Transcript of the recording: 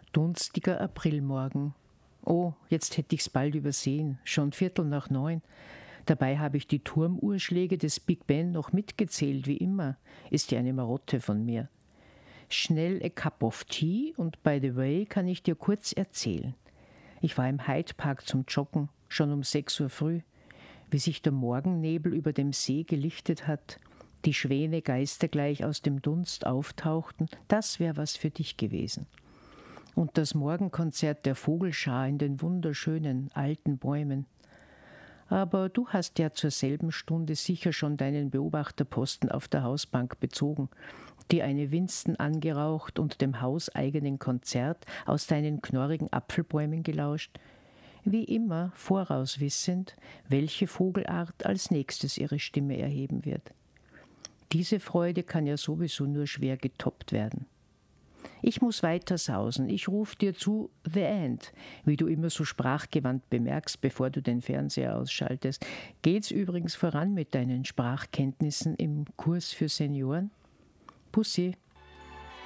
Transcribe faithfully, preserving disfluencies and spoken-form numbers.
Dunstiger Aprilmorgen. Oh, jetzt hätte ich's bald übersehen. Schon Viertel nach neun. Dabei habe ich die Turmuhrschläge des Big Ben noch mitgezählt, wie immer. Ist ja eine Marotte von mir. Schnell a cup of tea und by the way kann ich dir kurz erzählen. Ich war im Hyde Park zum Joggen, schon um sechs Uhr früh. Wie sich der Morgennebel über dem See gelichtet hat, die Schwäne geistergleich aus dem Dunst auftauchten, das wäre was für dich gewesen. Und das Morgenkonzert der Vogelschar in den wunderschönen alten Bäumen. Aber du hast ja zur selben Stunde sicher schon deinen Beobachterposten auf der Hausbank bezogen, dir eine Winston angeraucht und dem hauseigenen Konzert aus deinen knorrigen Apfelbäumen gelauscht, wie immer vorauswissend, welche Vogelart als nächstes ihre Stimme erheben wird. Diese Freude kann ja sowieso nur schwer getoppt werden. Ich muss weiter sausen. Ich ruf dir zu The End, wie du immer so sprachgewandt bemerkst, bevor du den Fernseher ausschaltest. Geht's übrigens voran mit deinen Sprachkenntnissen im Kurs für Senioren? Pussy.